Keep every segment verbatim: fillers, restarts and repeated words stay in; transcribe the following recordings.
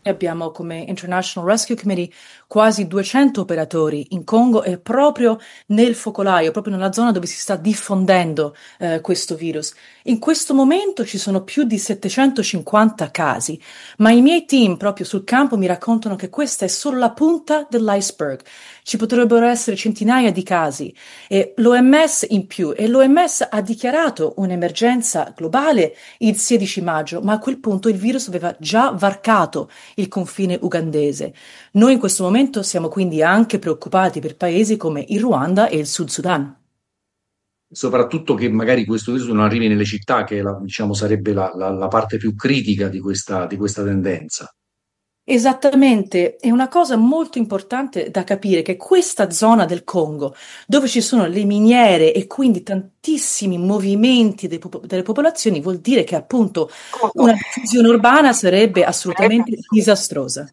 abbiamo come International Rescue Committee quasi duecento operatori in Congo e proprio nel focolaio, proprio nella zona dove si sta diffondendo eh, questo virus. In questo momento ci sono più di settecentocinquanta casi, ma i miei team proprio sul campo mi raccontano che questa è solo la punta dell'iceberg. Ci potrebbero essere centinaia di casi e l'O M S in più, e l'O M S ha dichiarato un'emergenza globale il sedici maggio, ma a quel punto il virus aveva già varcato il confine ugandese. Noi in questo momento siamo quindi anche preoccupati per paesi come il Ruanda e il Sud Sudan. Soprattutto che magari questo virus non arrivi nelle città, che la- diciamo, sarebbe la, la- la parte più critica di questa, di questa tendenza. Esattamente, è una cosa molto importante da capire che questa zona del Congo, dove ci sono le miniere e quindi tantissimi movimenti dei popo- delle popolazioni, vuol dire che appunto una diffusione urbana sarebbe assolutamente disastrosa.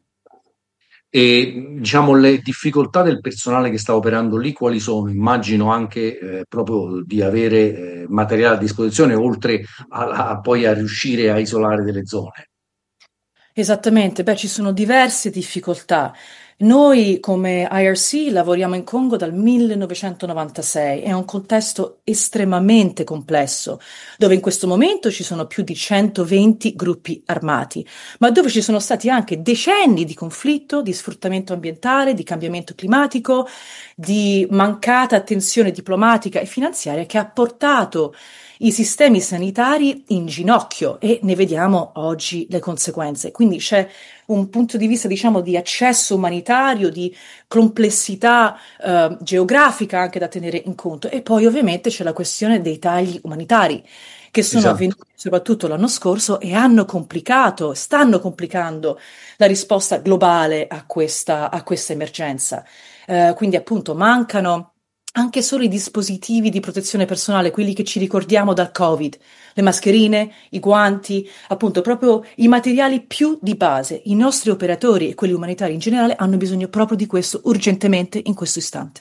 E diciamo le difficoltà del personale che sta operando lì quali sono? Immagino anche eh, proprio di avere eh, materiale a disposizione, oltre a, a- poi a riuscire a isolare delle zone. Esattamente, beh, ci sono diverse difficoltà. Noi come I R C lavoriamo in Congo dal millenovecentonovantasei, è un contesto estremamente complesso, dove in questo momento ci sono più di centoventi gruppi armati, ma dove ci sono stati anche decenni di conflitto, di sfruttamento ambientale, di cambiamento climatico, di mancata attenzione diplomatica e finanziaria che ha portato i sistemi sanitari in ginocchio e ne vediamo oggi le conseguenze. Quindi c'è un punto di vista, diciamo, di accesso umanitario, di complessità eh, geografica anche da tenere in conto. E poi ovviamente c'è la questione dei tagli umanitari che sono Esatto. avvenuti soprattutto l'anno scorso e hanno complicato, stanno complicando la risposta globale a questa, a questa emergenza. Eh, quindi appunto mancano anche solo i dispositivi di protezione personale, quelli che ci ricordiamo dal Covid, le mascherine, i guanti, appunto proprio i materiali più di base. I nostri operatori e quelli umanitari in generale hanno bisogno proprio di questo urgentemente in questo istante.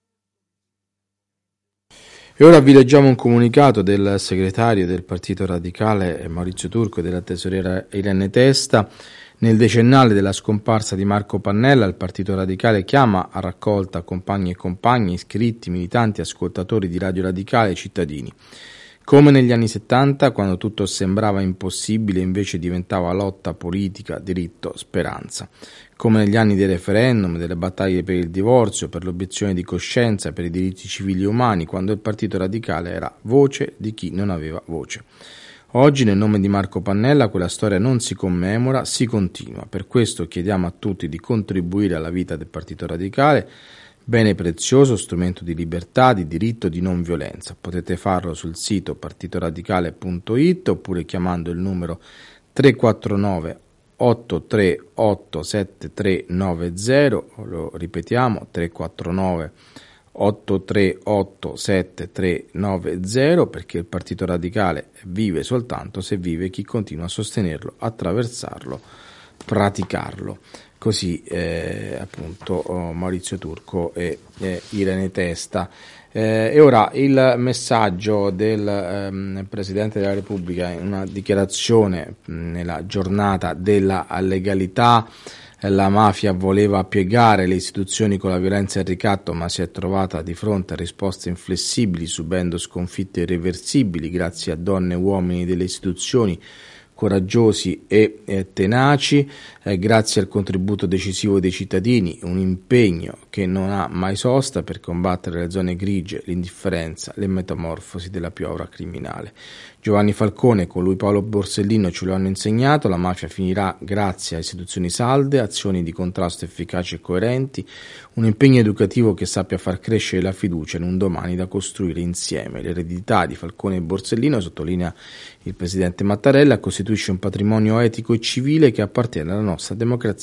E ora vi leggiamo un comunicato del segretario del Partito Radicale Maurizio Turco e della tesoriera Irene Testa. Nel decennale della scomparsa di Marco Pannella, il Partito Radicale chiama a raccolta compagni e compagni, iscritti, militanti, ascoltatori di Radio Radicale e cittadini. Come negli anni settanta, quando tutto sembrava impossibile, invece diventava lotta politica, diritto, speranza. Come negli anni dei referendum, delle battaglie per il divorzio, per l'obiezione di coscienza, per i diritti civili e umani, quando il Partito Radicale era voce di chi non aveva voce. Oggi, nel nome di Marco Pannella, quella storia non si commemora, si continua. Per questo chiediamo a tutti di contribuire alla vita del Partito Radicale, bene prezioso, strumento di libertà, di diritto, di non violenza. Potete farlo sul sito partitoradicale punto it oppure chiamando il numero tre quattro nove otto tre otto sette tre nove zero, lo ripetiamo, tre quattro nove otto tre otto sette tre nove zero, perché il Partito Radicale vive soltanto se vive chi continua a sostenerlo, attraversarlo, praticarlo. Così eh, appunto oh, Maurizio Turco e eh, Irene Testa. Eh, e ora il messaggio del ehm, Presidente della Repubblica in una dichiarazione mh, nella giornata della legalità. La mafia voleva piegare le istituzioni con la violenza e il ricatto, ma si è trovata di fronte a risposte inflessibili, subendo sconfitte irreversibili grazie a donne e uomini delle istituzioni coraggiosi e eh, tenaci, eh, grazie al contributo decisivo dei cittadini, un impegno che non ha mai sosta per combattere le zone grigie, l'indifferenza, le metamorfosi della piovra criminale. Giovanni Falcone e colui Paolo Borsellino ce lo hanno insegnato, la mafia finirà grazie a istituzioni salde, azioni di contrasto efficaci e coerenti, un impegno educativo che sappia far crescere la fiducia in un domani da costruire insieme. L'eredità di Falcone e Borsellino, sottolinea il presidente Mattarella, costituisce un patrimonio etico e civile che appartiene alla nostra democrazia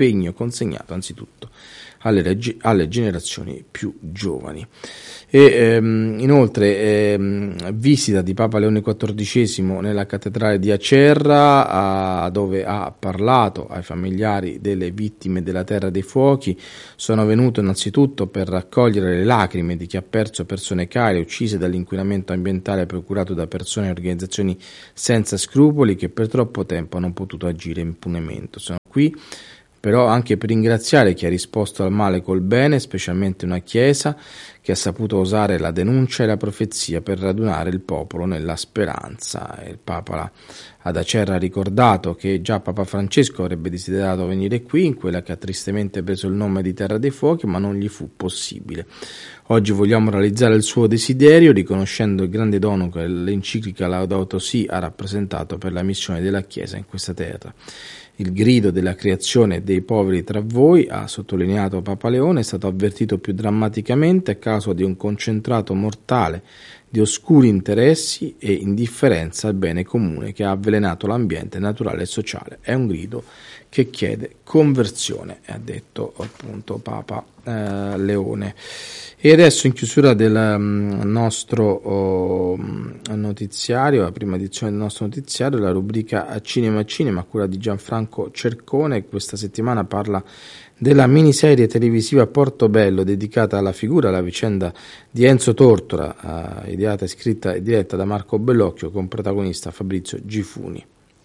impegno consegnato anzitutto alle, reg- alle generazioni più giovani. E ehm, inoltre ehm, visita di Papa Leone quattordicesimo nella cattedrale di Acerra, a, dove ha parlato ai familiari delle vittime della Terra dei Fuochi. Sono venuto innanzitutto per raccogliere le lacrime di chi ha perso persone care uccise dall'inquinamento ambientale procurato da persone e organizzazioni senza scrupoli che per troppo tempo hanno potuto agire impunemente. Sono qui però anche per ringraziare chi ha risposto al male col bene, specialmente una Chiesa che ha saputo usare la denuncia e la profezia per radunare il popolo nella speranza. Il Papa ad Acerra ha ricordato che già Papa Francesco avrebbe desiderato venire qui, in quella che ha tristemente preso il nome di Terra dei Fuochi, ma non gli fu possibile. Oggi vogliamo realizzare il suo desiderio, riconoscendo il grande dono che l'enciclica Laudato Si ha rappresentato per la missione della Chiesa in questa terra. Il grido della creazione dei poveri tra voi, ha sottolineato Papa Leone, è stato avvertito più drammaticamente a causa di un concentrato mortale di oscuri interessi e indifferenza al bene comune che ha avvelenato l'ambiente naturale e sociale. È un grido che chiede conversione, ha detto appunto Papa eh, Leone. E adesso, in chiusura del um, nostro oh, notiziario, la prima edizione del nostro notiziario, la rubrica Cinema Cinema a cura di Gianfranco Cercone. Questa settimana parla della miniserie televisiva Portobello, dedicata alla figura, alla vicenda di Enzo Tortora, eh, ideata, scritta e diretta da Marco Bellocchio, con protagonista Fabrizio Gifuni.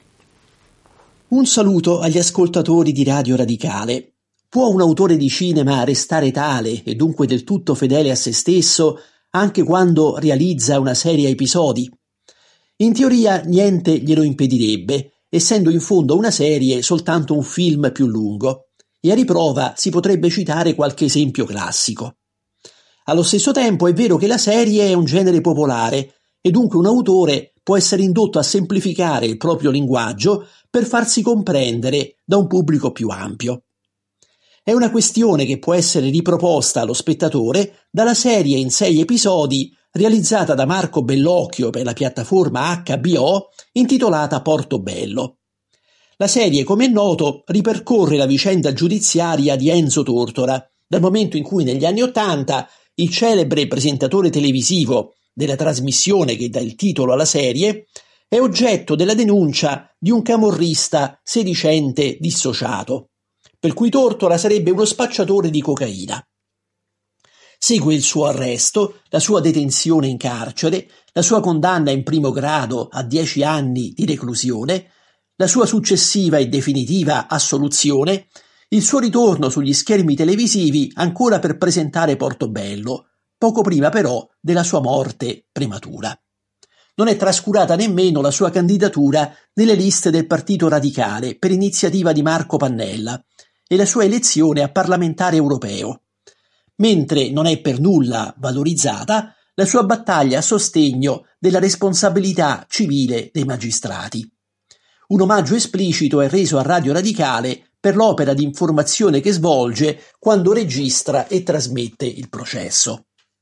Un saluto agli ascoltatori di Radio Radicale. Può un autore di cinema restare tale e dunque del tutto fedele a se stesso anche quando realizza una serie a episodi? In teoria niente glielo impedirebbe, essendo in fondo una serie soltanto un film più lungo, e a riprova si potrebbe citare qualche esempio classico. Allo stesso tempo è vero che la serie è un genere popolare e dunque un autore può essere indotto a semplificare il proprio linguaggio per farsi comprendere da un pubblico più ampio. È una questione che può essere riproposta allo spettatore dalla serie in sei episodi realizzata da Marco Bellocchio per la piattaforma acca bi o, intitolata Portobello. La serie, come è noto, ripercorre la vicenda giudiziaria di Enzo Tortora, dal momento in cui negli anni Ottanta il celebre presentatore televisivo della trasmissione che dà il titolo alla serie è oggetto della denuncia di un camorrista sedicente dissociato, per cui Tortora sarebbe uno spacciatore di cocaina. Segue il suo arresto, la sua detenzione in carcere, la sua condanna in primo grado a dieci anni di reclusione, la sua successiva e definitiva assoluzione, il suo ritorno sugli schermi televisivi ancora per presentare Portobello, poco prima però della sua morte prematura. Non è trascurata nemmeno la sua candidatura nelle liste del Partito Radicale per iniziativa di Marco Pannella e la sua elezione a parlamentare europeo, mentre non è per nulla valorizzata la sua battaglia a sostegno della responsabilità civile dei magistrati. Un omaggio esplicito è reso a Radio Radicale per l'opera di informazione che svolge quando registra e trasmette il processo.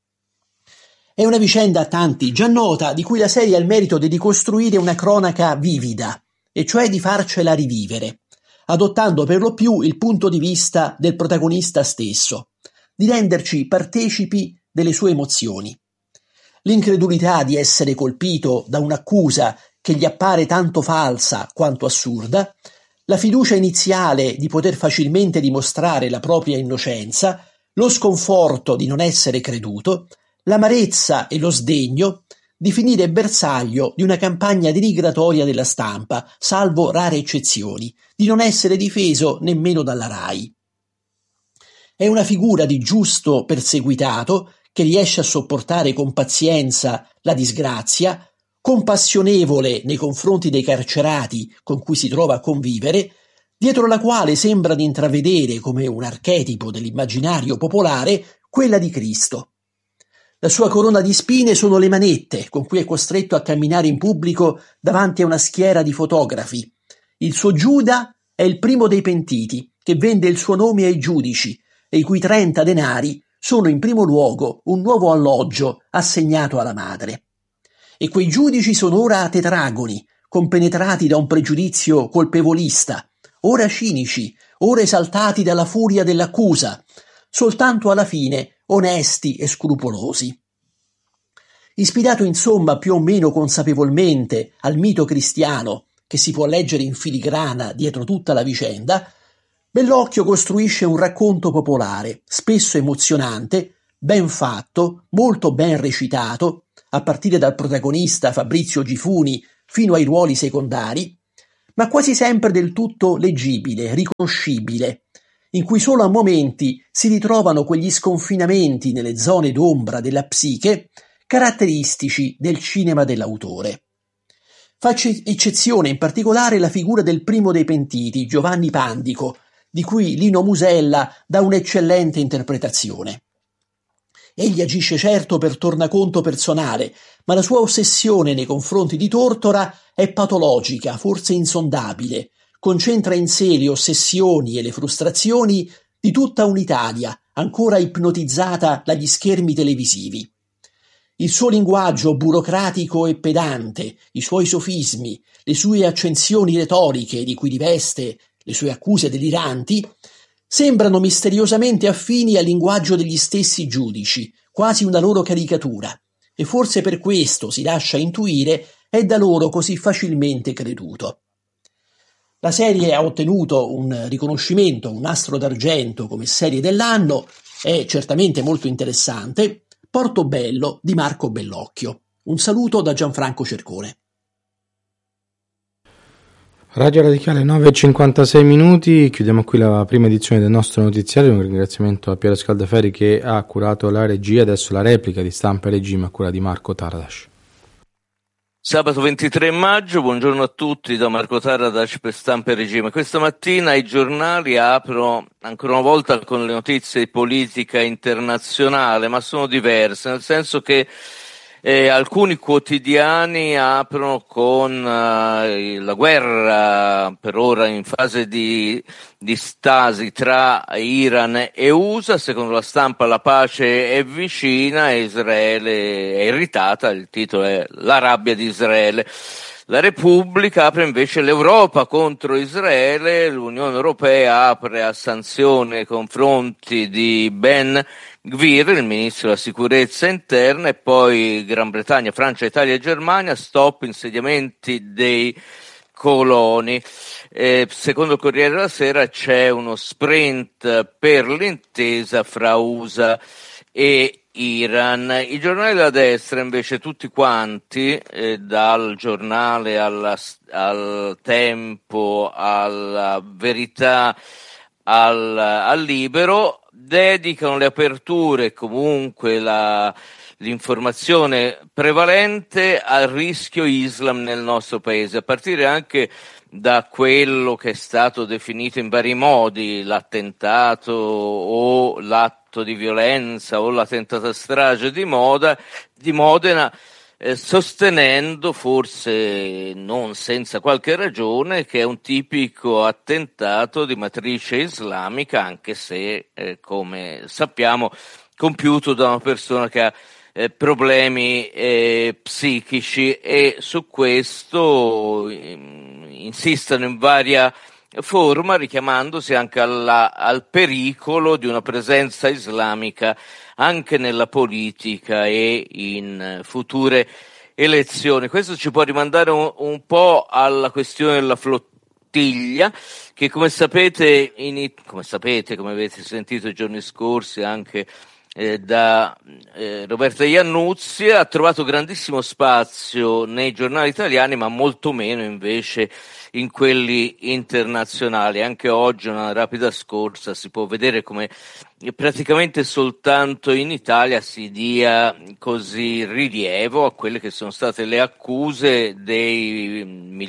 È una vicenda a tanti già nota, di cui la serie ha il merito di ricostruire una cronaca vivida, e cioè di farcela rivivere, adottando per lo più il punto di vista del protagonista stesso, di renderci partecipi delle sue emozioni. L'incredulità di essere colpito da un'accusa che gli appare tanto falsa quanto assurda, la fiducia iniziale di poter facilmente dimostrare la propria innocenza, lo sconforto di non essere creduto, l'amarezza e lo sdegno di finire bersaglio di una campagna denigratoria della stampa, salvo rare eccezioni, di non essere difeso nemmeno dalla RAI. È una figura di giusto perseguitato che riesce a sopportare con pazienza la disgrazia, compassionevole nei confronti dei carcerati con cui si trova a convivere, dietro la quale sembra di intravedere, come un archetipo dell'immaginario popolare, quella di Cristo. La sua corona di spine sono le manette con cui è costretto a camminare in pubblico davanti a una schiera di fotografi. Il suo Giuda è il primo dei pentiti, che vende il suo nome ai giudici e i cui trenta denari sono in primo luogo un nuovo alloggio assegnato alla madre. E quei giudici sono ora tetragoni, compenetrati da un pregiudizio colpevolista, ora cinici, ora esaltati dalla furia dell'accusa, soltanto alla fine onesti e scrupolosi. Ispirato insomma più o meno consapevolmente al mito cristiano che si può leggere in filigrana dietro tutta la vicenda, Bellocchio costruisce un racconto popolare, spesso emozionante, ben fatto, molto ben recitato, a partire dal protagonista Fabrizio Gifuni fino ai ruoli secondari, ma quasi sempre del tutto leggibile, riconoscibile, in cui solo a momenti si ritrovano quegli sconfinamenti nelle zone d'ombra della psiche caratteristici del cinema dell'autore. Fa eccezione in particolare la figura del primo dei pentiti, Giovanni Pandico, di cui Lino Musella dà un'eccellente interpretazione. Egli agisce certo per tornaconto personale, ma la sua ossessione nei confronti di Tortora è patologica, forse insondabile, concentra in sé le ossessioni e le frustrazioni di tutta un'Italia ancora ipnotizzata dagli schermi televisivi. Il suo linguaggio burocratico e pedante, i suoi sofismi, le sue accensioni retoriche di cui riveste le sue accuse deliranti, sembrano misteriosamente affini al linguaggio degli stessi giudici, quasi una loro caricatura, e forse per questo, si lascia intuire, è da loro così facilmente creduto. La serie ha ottenuto un riconoscimento, un nastro d'argento come serie dell'anno, è certamente molto interessante. Portobello di Marco Bellocchio. Un saluto da Gianfranco Cercone. Radio Radicale nove e cinquantasei minuti, chiudiamo qui la prima edizione del nostro notiziario. Un ringraziamento a Piero Scaldaferri che ha curato la regia. Adesso la replica di Stampa e Regime a cura di Marco Taradash. Sabato ventitré maggio, buongiorno a tutti da Marco Taradash per Stampa e Regime. Questa mattina i giornali aprono ancora una volta con le notizie di politica internazionale, ma sono diverse, nel senso che eh, alcuni quotidiani aprono con eh, la guerra, per ora in fase di, di stasi, tra Iran e U S A. Secondo la Stampa la pace è vicina e Israele è irritata, il titolo è La rabbia di Israele. La Repubblica apre invece l'Europa contro Israele, l'Unione Europea apre a sanzioni nei confronti di Ben Gvir, il ministro della sicurezza interna, e poi Gran Bretagna, Francia, Italia e Germania, stop insediamenti dei coloni. Eh, secondo il Corriere della Sera c'è uno sprint per l'intesa fra U S A e Iran. I giornali della destra invece tutti quanti, eh, dal Giornale alla, al Tempo, alla Verità, al, al Libero, dedicano le aperture, comunque la, l'informazione prevalente al rischio Islam nel nostro paese, a partire anche da quello che è stato definito in vari modi l'attentato o l'atto di violenza o la tentata strage di, Moda, di Modena, eh, sostenendo, forse non senza qualche ragione, che è un tipico attentato di matrice islamica, anche se, eh, come sappiamo, compiuto da una persona che ha Eh, problemi eh, psichici, e su questo eh, insistono in varia forma, richiamandosi anche alla, al pericolo di una presenza islamica anche nella politica e in future elezioni. Questo ci può rimandare un, un po' alla questione della flottiglia, che come sapete, in, come sapete, come avete sentito i giorni scorsi anche Eh, da eh, Roberta Iannuzzi, ha trovato grandissimo spazio nei giornali italiani, ma molto meno invece in quelli internazionali. Anche oggi una rapida scorsa si può vedere come praticamente soltanto in Italia si dia così rilievo a quelle che sono state le accuse dei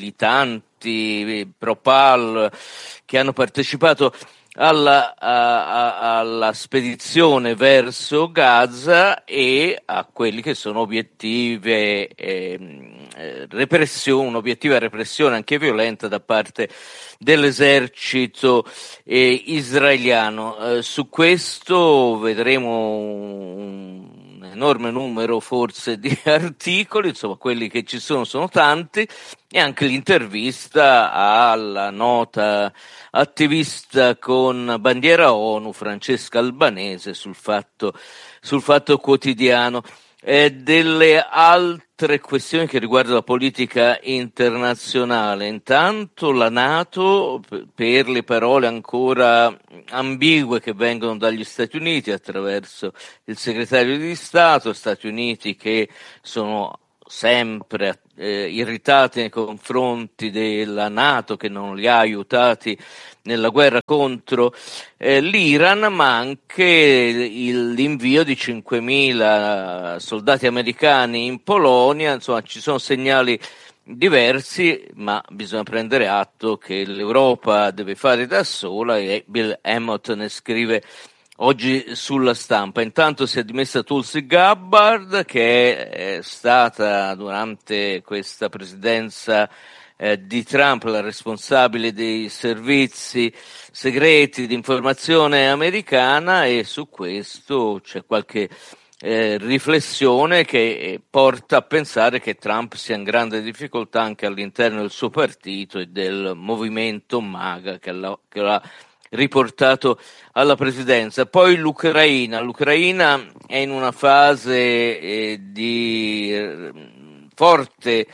militanti pro-Pal che hanno partecipato Alla, a, a, alla spedizione verso Gaza e a quelli che sono obiettive eh, repressione, un'obiettiva repressione anche violenta da parte dell'esercito eh, israeliano. Eh, su questo vedremo un enorme numero forse di articoli, insomma quelli che ci sono sono tanti, e anche l'intervista alla nota attivista con bandiera ONU Francesca Albanese sul Fatto, sul Fatto Quotidiano. Eh, delle altre questioni che riguardano la politica internazionale, intanto la NATO, per le parole ancora ambigue che vengono dagli Stati Uniti attraverso il segretario di Stato, Stati Uniti che sono sempre eh, irritati nei confronti della NATO che non li ha aiutati nella guerra contro eh, l'Iran, ma anche il, l'invio di cinquemila soldati americani in Polonia. Insomma, ci sono segnali diversi, ma bisogna prendere atto che l'Europa deve fare da sola, e Bill Emmott ne scrive oggi sulla Stampa. Intanto si è dimessa Tulsi Gabbard, che è stata durante questa presidenza eh, di Trump la responsabile dei servizi segreti di informazione americana, e su questo c'è qualche eh, riflessione che porta a pensare che Trump sia in grande difficoltà anche all'interno del suo partito e del movimento MAGA che l'ha, che l'ha riportato alla presidenza. Poi l'Ucraina. L'Ucraina è in una fase eh, di eh, forte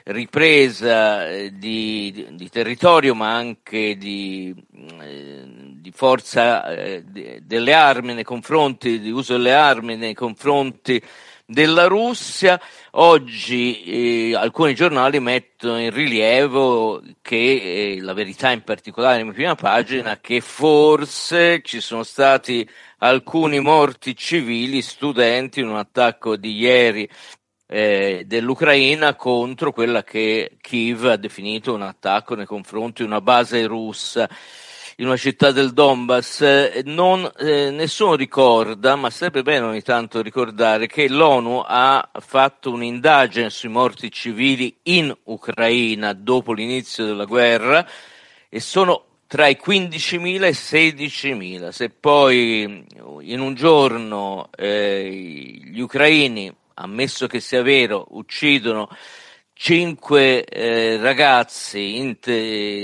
ripresa eh, di, di, di territorio, ma anche di, eh, di forza eh, di, delle armi nei confronti, di uso delle armi nei confronti della Russia. Oggi eh, alcuni giornali mettono in rilievo che eh, La Verità in particolare in prima pagina, che forse ci sono stati alcuni morti civili, studenti, in un attacco di ieri eh, dell'Ucraina contro quella che Kiev ha definito un attacco nei confronti di una base russa in una città del Donbass. Non, eh, nessuno ricorda, ma sarebbe bene ogni tanto ricordare che l'ONU ha fatto un'indagine sui morti civili in Ucraina dopo l'inizio della guerra, e sono tra i quindicimila e i sedicimila. Se poi in un giorno eh, gli ucraini, ammesso che sia vero, uccidono cinque eh, ragazzi in, te,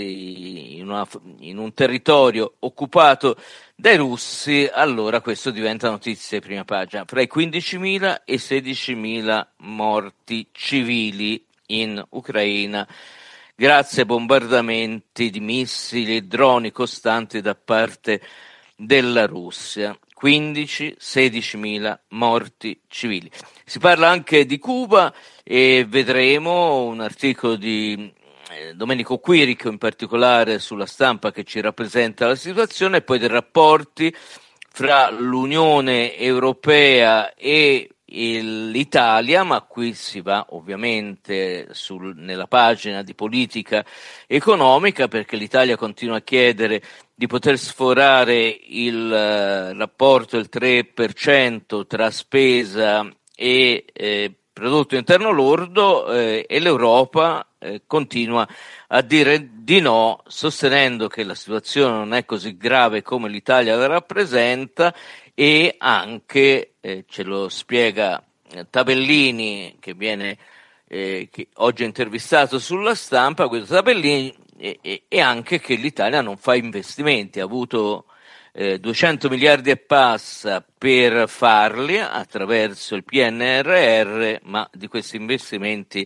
in, una, in un territorio occupato dai russi, allora questo diventa notizia di prima pagina. Fra i quindicimila e i sedicimila morti civili in Ucraina grazie ai bombardamenti di missili e droni costanti da parte della Russia. quindici sedicimila morti civili. Si parla anche di Cuba e vedremo un articolo di eh, Domenico Quirico in particolare sulla Stampa che ci rappresenta la situazione, e poi dei rapporti fra l'Unione Europea e l'Italia, ma qui si va ovviamente sul, nella pagina di politica economica, perché l'Italia continua a chiedere di poter sforare il uh, rapporto del tre per cento tra spesa e eh, prodotto interno lordo, eh, e l'Europa eh, continua a dire di no, sostenendo che la situazione non è così grave come l'Italia la rappresenta, e anche, eh, ce lo spiega eh, Tabellini, che viene eh, che oggi è intervistato sulla Stampa, questo Tabellini, e, e, e anche che l'Italia non fa investimenti, ha avuto eh, duecento miliardi e passa per farli attraverso il P N R R, ma di questi investimenti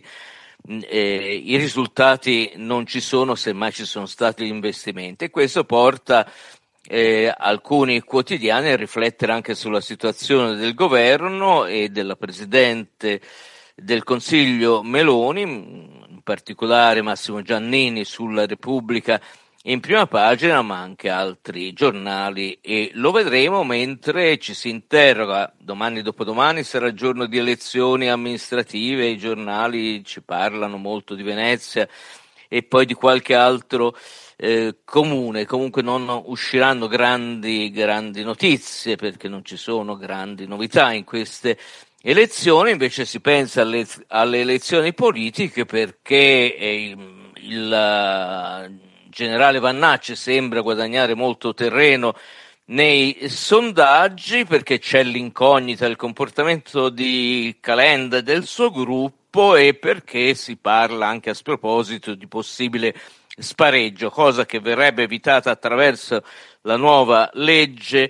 eh, i risultati non ci sono, semmai ci sono stati gli investimenti, e questo porta Eh, alcuni quotidiani a riflettere anche sulla situazione del governo e della Presidente del Consiglio Meloni, in particolare Massimo Giannini sulla Repubblica in prima pagina, ma anche altri giornali, e lo vedremo mentre ci si interroga. Domani dopodomani sarà il giorno di elezioni amministrative, i giornali ci parlano molto di Venezia e poi di qualche altro Eh, comune. Comunque non usciranno grandi grandi notizie, perché non ci sono grandi novità in queste elezioni. Invece si pensa alle, alle elezioni politiche, perché eh, il uh, generale Vannacci sembra guadagnare molto terreno nei sondaggi, perché c'è l'incognita del comportamento di Calenda e del suo gruppo, e perché si parla anche a sproposito di possibile spareggio, cosa che verrebbe evitata attraverso la nuova legge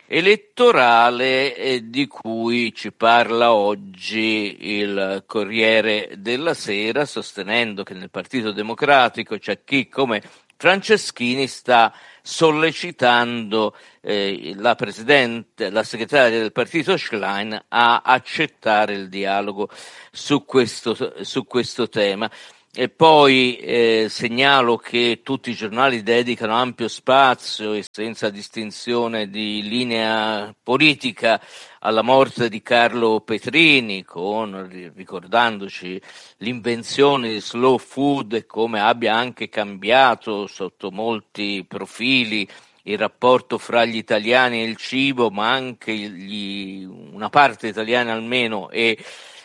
elettorale eh, di cui ci parla oggi il Corriere della Sera, sostenendo che nel Partito Democratico c'è chi come Franceschini sta sollecitando eh, la presidente, la segretaria del partito Schlein a accettare il dialogo su questo, su questo tema. E poi eh, segnalo che tutti i giornali dedicano ampio spazio e senza distinzione di linea politica alla morte di Carlo Petrini, con, ricordandoci l'invenzione di slow food e come abbia anche cambiato sotto molti profili il rapporto fra gli italiani e il cibo, ma anche gli, una parte italiana almeno e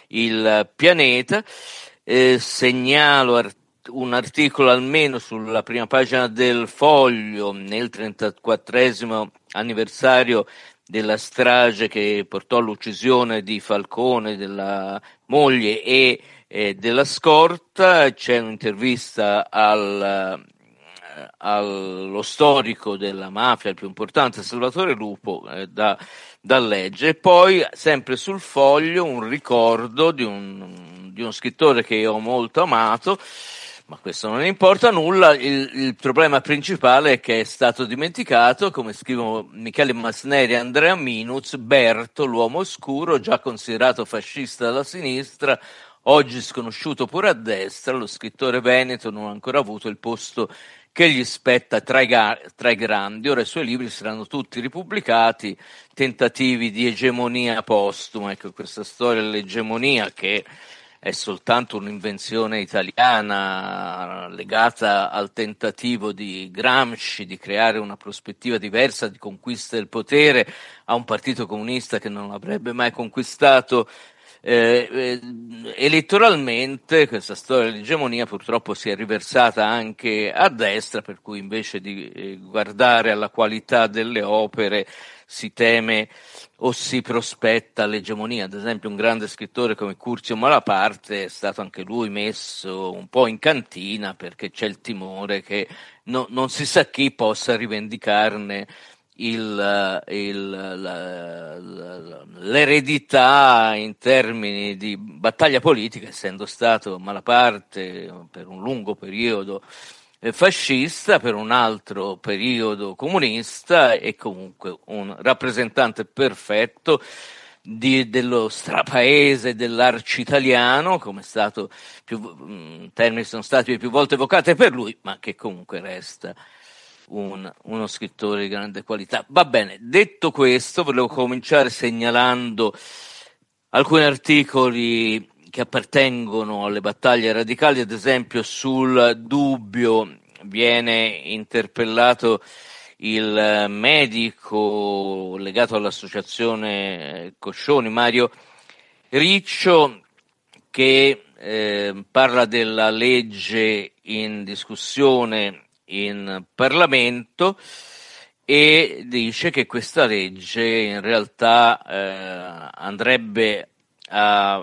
il pianeta. Eh, segnalo art- un articolo almeno sulla prima pagina del Foglio nel trentaquattresimo anniversario della strage che portò all'uccisione di Falcone, della moglie e eh, della scorta. C'è un'intervista al, eh, allo storico della mafia, il più importante, Salvatore Lupo, eh, da, da leggere. E poi, sempre sul Foglio, un ricordo di un di uno scrittore che ho molto amato, ma questo non importa nulla. Il, il problema principale è che è stato dimenticato, come scrivono Michele Masneri e Andrea Minuz, Berto, l'uomo oscuro, già considerato fascista dalla sinistra, oggi sconosciuto pure a destra. Lo scrittore veneto non ha ancora avuto il posto che gli spetta tra i, ga- tra i grandi. Ora i suoi libri saranno tutti ripubblicati, tentativi di egemonia postuma. Ecco, questa storia dell'egemonia, che è soltanto un'invenzione italiana legata al tentativo di Gramsci di creare una prospettiva diversa di conquista del potere a un partito comunista che non avrebbe mai conquistato eh, eh, elettoralmente. Questa storia dell'egemonia purtroppo si è riversata anche a destra, per cui invece di eh, guardare alla qualità delle opere si teme o si prospetta l'egemonia. Ad esempio un grande scrittore come Curzio Malaparte è stato anche lui messo un po' in cantina, perché c'è il timore che no, non si sa chi possa rivendicarne il, il, la, la, l'eredità in termini di battaglia politica, essendo stato Malaparte per un lungo periodo fascista, per un altro periodo comunista, e comunque un rappresentante perfetto di, dello strapaese dell'arcitaliano, come è stato più, termini sono stati più volte evocati per lui, ma che comunque resta un, uno scrittore di grande qualità. Va bene, detto questo, volevo cominciare segnalando alcuni articoli che appartengono alle battaglie radicali. Ad esempio sul dubbio viene interpellato il medico legato all'associazione Coscioni, Mario Riccio, che eh, parla della legge in discussione in Parlamento e dice che questa legge in realtà eh, andrebbe a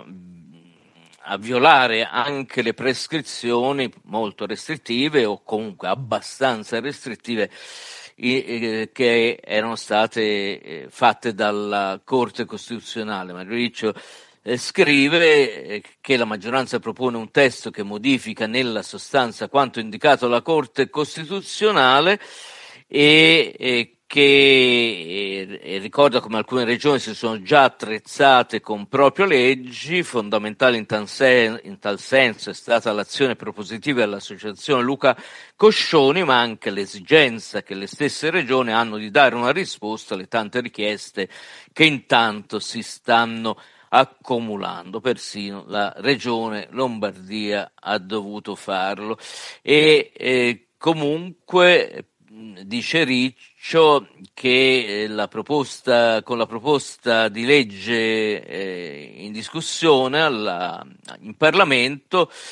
a violare anche le prescrizioni molto restrittive, o comunque abbastanza restrittive, eh, che erano state eh, fatte dalla Corte Costituzionale. Mario Riccio eh, scrive eh, che la maggioranza propone un testo che modifica nella sostanza quanto indicato dalla Corte Costituzionale e eh, che eh, eh, ricorda come alcune regioni si sono già attrezzate con proprie leggi. Fondamentale in tal, sen- in tal senso è stata l'azione propositiva dell'associazione Luca Coscioni, ma anche l'esigenza che le stesse regioni hanno di dare una risposta alle tante richieste che intanto si stanno accumulando. Persino la regione Lombardia ha dovuto farlo. E eh, comunque dice Riccio che la proposta, con la proposta di legge eh, in discussione alla, in Parlamento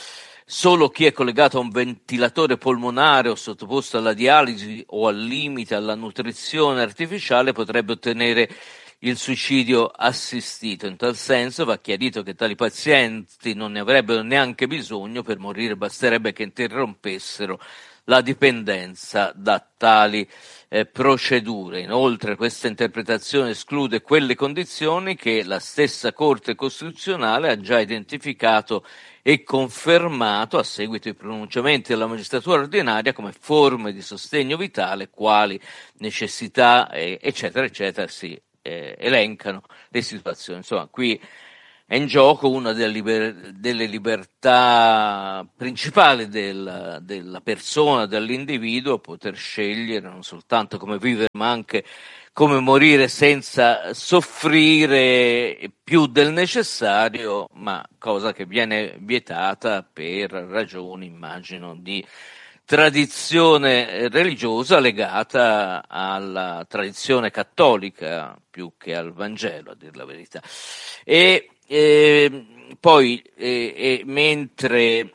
Solo chi è collegato a un ventilatore polmonare o sottoposto alla dialisi o al limite alla nutrizione artificiale potrebbe ottenere il suicidio assistito. In tal senso va chiarito che tali pazienti non ne avrebbero neanche bisogno per morire, basterebbe che interrompessero la dipendenza da tali eh, procedure. Inoltre questa interpretazione esclude quelle condizioni che la stessa Corte Costituzionale ha già identificato e confermato a seguito dei pronunciamenti della magistratura ordinaria come forme di sostegno vitale, quali necessità, eh, eccetera, eccetera, si eh, elencano le situazioni. Insomma, qui è in gioco una delle, liber- delle libertà principali del, della persona, dell'individuo, poter scegliere non soltanto come vivere, ma anche come morire senza soffrire più del necessario, ma cosa che viene vietata per ragioni, immagino, di tradizione religiosa legata alla tradizione cattolica più che al Vangelo, a dir la verità. E eh, poi eh, eh, mentre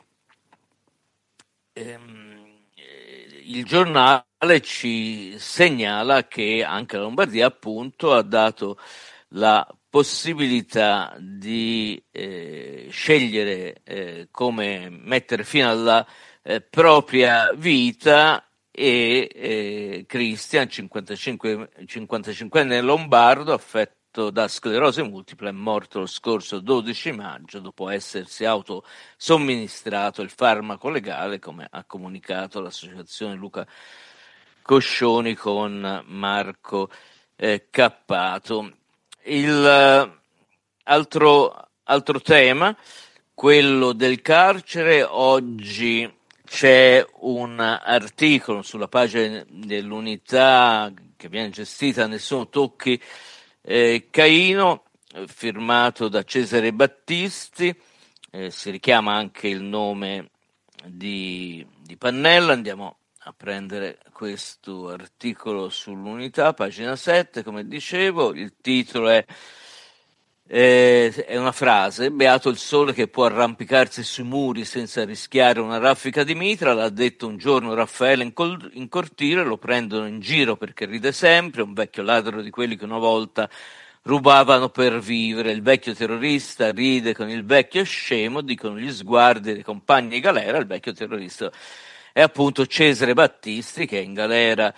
ehm, il giornale ci segnala che anche la Lombardia appunto ha dato la possibilità di eh, scegliere eh, come mettere fine alla eh, propria vita e eh, Christian, cinquantacinquenne lombardo, affetto da sclerosi multipla, è morto lo scorso dodici maggio dopo essersi autosomministrato il farmaco legale, come ha comunicato l'associazione Luca Coscioni con Marco eh, Cappato. Il eh, altro, altro tema, quello del carcere. Oggi c'è un articolo sulla pagina dell'Unità che viene gestita Nessuno Tocchi eh, Caino, firmato da Cesare Battisti, eh, si richiama anche il nome di, di Pannella. Andiamo a prendere questo articolo sull'Unità, pagina sette, come dicevo. Il titolo è Eh, è una frase: beato il sole che può arrampicarsi sui muri senza rischiare una raffica di mitra. L'ha detto un giorno Raffaele in, col- in cortile, lo prendono in giro perché ride sempre, un vecchio ladro di quelli che una volta rubavano per vivere. Il vecchio terrorista ride con il vecchio scemo, dicono gli sguardi dei compagni di galera. Il vecchio terrorista è appunto Cesare Battisti, che è in galera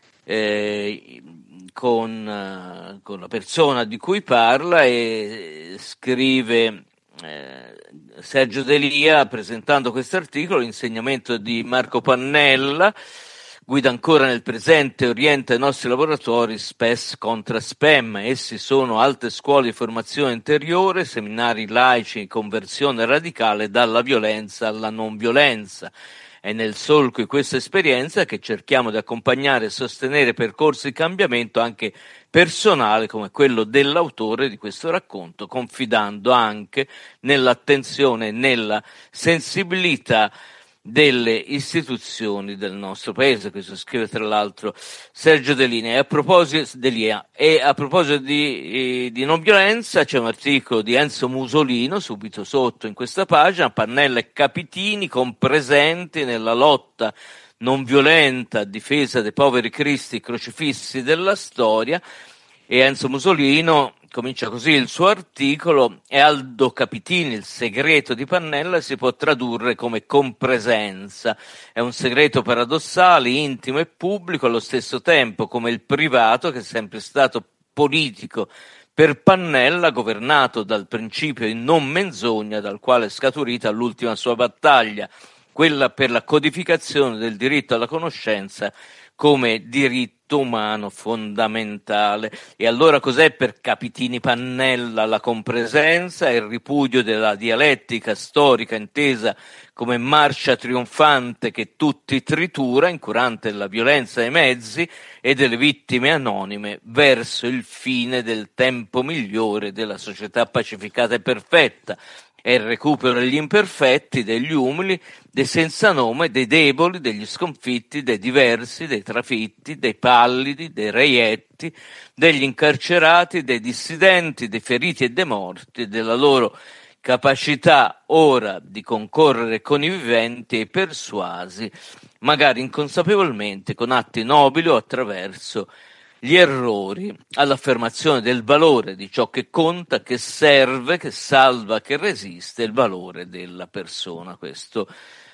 eh, con, con la persona di cui parla, e scrive eh, Sergio Delia presentando questo articolo: l'insegnamento di Marco Pannella guida ancora nel presente e orienta i nostri laboratori spes contra spem. Essi sono alte scuole di formazione interiore, seminari laici, conversione radicale dalla violenza alla non violenza. È nel solco di questa esperienza che cerchiamo di accompagnare e sostenere percorsi di cambiamento anche personale come quello dell'autore di questo racconto, confidando anche nell'attenzione e nella sensibilità delle istituzioni del nostro paese. Questo scrive tra l'altro Sergio Delia. E a proposito, Delia, e a proposito di, di non violenza, c'è un articolo di Enzo Musolino subito sotto in questa pagina: Pannella e Capitini compresenti nella lotta non violenta a difesa dei poveri cristi crocifissi della storia. E Enzo Musolino comincia così il suo articolo: e Aldo Capitini, il segreto di Pannella si può tradurre come compresenza. È un segreto paradossale, intimo e pubblico allo stesso tempo, come il privato, che è sempre stato politico per Pannella, governato dal principio di non menzogna, dal quale è scaturita l'ultima sua battaglia, quella per la codificazione del diritto alla conoscenza come diritto umano fondamentale. E allora cos'è per Capitini Pannella la compresenza? È il ripudio della dialettica storica intesa come marcia trionfante che tutti tritura, incurante della violenza dei mezzi e delle vittime anonime, verso il fine del tempo migliore della società pacificata e perfetta. È il recupero degli imperfetti, degli umili, dei senza nome, dei deboli, degli sconfitti, dei diversi, dei trafitti, dei pallidi, dei reietti, degli incarcerati, dei dissidenti, dei feriti e dei morti, della loro capacità ora di concorrere con i viventi e persuasi, magari inconsapevolmente, con atti nobili o attraverso gli errori, all'affermazione del valore di ciò che conta, che serve, che salva, che resiste, il valore della persona. Questo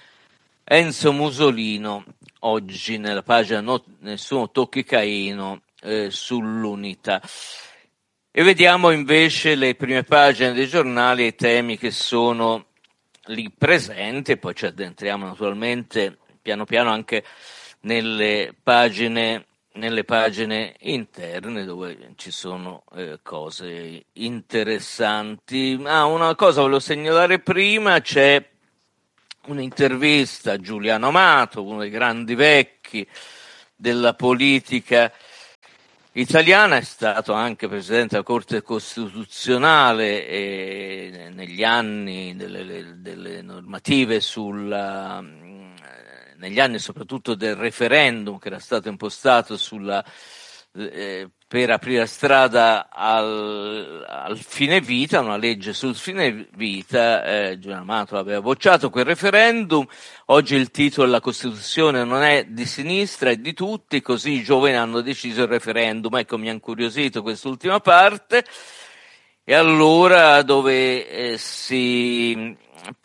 Enzo Musolino, oggi nella pagina no, Nessuno tocchi Caino, eh, sull'Unità. E vediamo invece le prime pagine dei giornali e i temi che sono lì presenti, e poi ci addentriamo naturalmente piano piano anche nelle pagine nelle pagine interne, dove ci sono eh, cose interessanti. Ah, una cosa volevo segnalare prima: c'è un'intervista a Giuliano Amato, uno dei grandi vecchi della politica italiana, è stato anche presidente della Corte Costituzionale e negli anni delle, delle normative sulla negli anni soprattutto del referendum che era stato impostato sulla, eh, per aprire strada al, al fine vita, una legge sul fine vita. eh, Giuliano Amato aveva bocciato quel referendum. Oggi il titolo della Costituzione non è di sinistra, è di tutti, così i giovani hanno deciso il referendum. Ecco, mi ha incuriosito quest'ultima parte. E allora, dove eh, si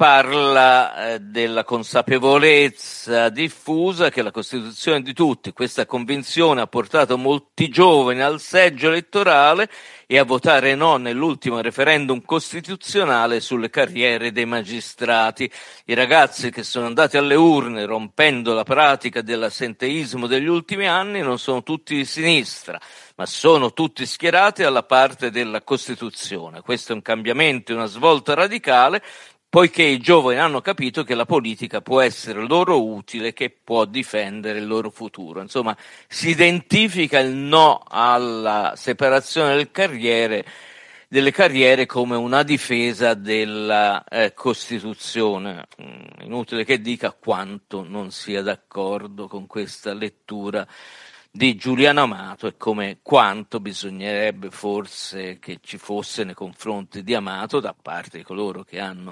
parla eh, della consapevolezza diffusa che la Costituzione è di tutti. Questa convinzione ha portato molti giovani al seggio elettorale e a votare no nell'ultimo referendum costituzionale sulle carriere dei magistrati. I ragazzi che sono andati alle urne rompendo la pratica dell'assenteismo degli ultimi anni non sono tutti di sinistra, ma sono tutti schierati alla parte della Costituzione. Questo è un cambiamento, una svolta radicale, poiché i giovani hanno capito che la politica può essere loro utile, che può difendere il loro futuro. Insomma, si identifica il no alla separazione delle carriere, delle carriere come una difesa della eh, Costituzione. Inutile che dica quanto non sia d'accordo con questa lettura di Giuliano Amato e come quanto bisognerebbe forse che ci fosse nei confronti di Amato da parte di coloro che hanno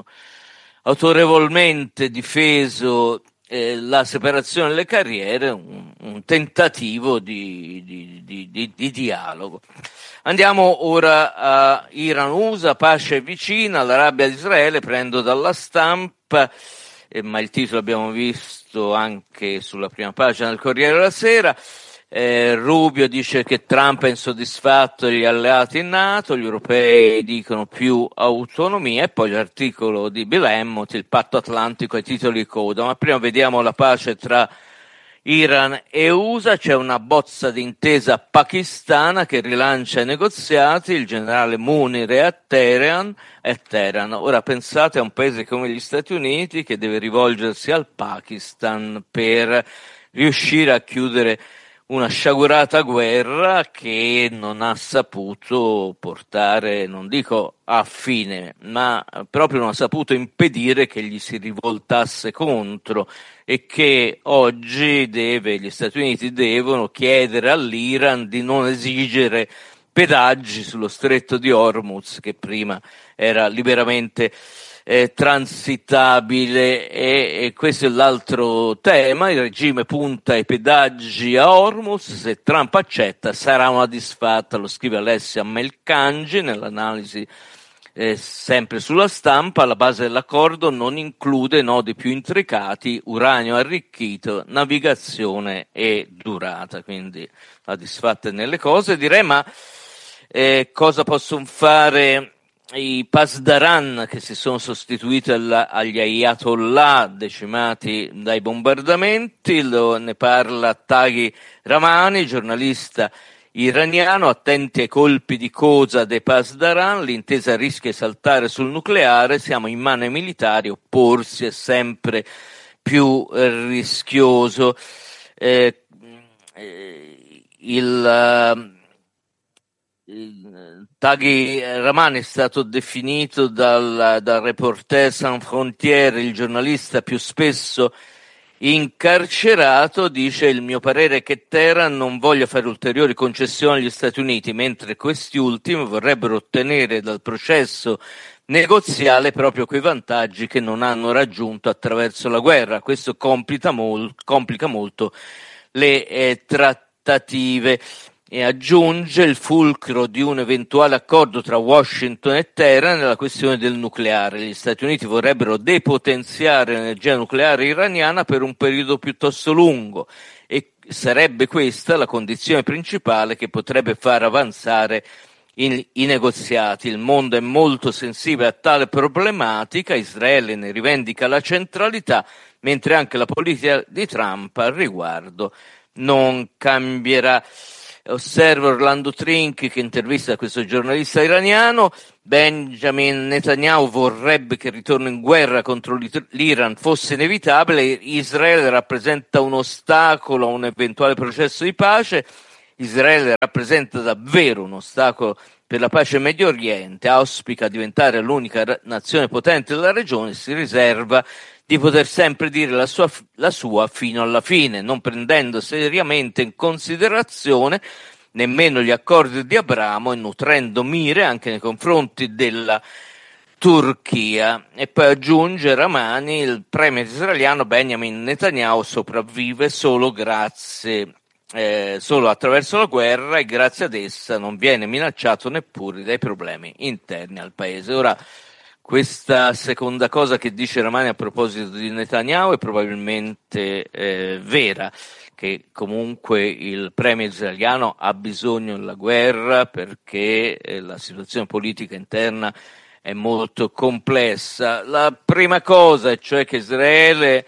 autorevolmente difeso eh, la separazione delle carriere, un, un tentativo di, di, di, di, di dialogo. Andiamo ora a Iran-U S A, pace vicina, l'Arabia di Israele, prendo dalla Stampa, eh, ma il titolo abbiamo visto anche sulla prima pagina del Corriere della Sera. Eh, Rubio dice che Trump è insoddisfatto degli alleati in NATO, gli europei dicono più autonomia, e poi l'articolo di Bill Emmott, il patto atlantico ai titoli di coda. Ma prima vediamo la pace tra Iran e U S A. C'è una bozza di intesa pakistana che rilancia i negoziati, il generale Munir è a Teheran, è Teheran. Ora pensate a un paese come gli Stati Uniti che deve rivolgersi al Pakistan per riuscire a chiudere una sciagurata guerra che non ha saputo portare, non dico a fine, ma proprio non ha saputo impedire che gli si rivoltasse contro, e che oggi deve, gli Stati Uniti devono chiedere all'Iran di non esigere pedaggi sullo stretto di Hormuz, che prima era liberamente Eh, transitabile. E, e questo è l'altro tema. Il regime punta ai pedaggi a Hormuz, se Trump accetta sarà una disfatta, lo scrive Alessia Melkanji nell'analisi eh, sempre sulla Stampa. La base dell'accordo non include nodi più intricati, uranio arricchito, navigazione e durata, quindi la disfatta è nelle cose, direi. Ma eh, cosa possono fare i Pasdaran, che si sono sostituiti alla, agli Ayatollah decimati dai bombardamenti? Lo, ne parla Taghi Ramani, giornalista iraniano. Attenti ai colpi di coda dei Pasdaran, l'intesa rischia di saltare sul nucleare, siamo in mano ai militari, opporsi è sempre più eh, rischioso. Eh, eh, il... Uh, Taghi Ramani è stato definito dal, dal Reporter Sans Frontières il giornalista più spesso incarcerato. Dice: il mio parere è che Teheran non voglia fare ulteriori concessioni agli Stati Uniti, mentre questi ultimi vorrebbero ottenere dal processo negoziale proprio quei vantaggi che non hanno raggiunto attraverso la guerra. Questo complica, mol- complica molto le eh, trattative e aggiunge il fulcro di un eventuale accordo tra Washington e Teheran nella questione del nucleare. Gli Stati Uniti vorrebbero depotenziare l'energia nucleare iraniana per un periodo piuttosto lungo e sarebbe questa la condizione principale che potrebbe far avanzare I, i negoziati. Il mondo è molto sensibile a tale problematica, Israele ne rivendica la centralità, mentre anche la politica di Trump al riguardo non cambierà. Osserva Orlando Trinchi che intervista questo giornalista iraniano. Benjamin Netanyahu vorrebbe che il ritorno in guerra contro l'Iran fosse inevitabile, Israele rappresenta un ostacolo a un eventuale processo di pace. Israele rappresenta davvero un ostacolo per la pace in Medio Oriente, auspica diventare l'unica nazione potente della regione, si riserva di poter sempre dire la sua, la sua fino alla fine, non prendendo seriamente in considerazione nemmeno gli accordi di Abramo e nutrendo mire anche nei confronti della Turchia. E poi aggiunge Ramani, il premier israeliano Benjamin Netanyahu sopravvive solo grazie Eh, solo attraverso la guerra e grazie ad essa non viene minacciato neppure dai problemi interni al paese. Ora, questa seconda cosa che dice Ramani a proposito di Netanyahu è probabilmente eh, vera, che comunque il premier israeliano ha bisogno della guerra perché eh, la situazione politica interna è molto complessa. La prima cosa, cioè che Israele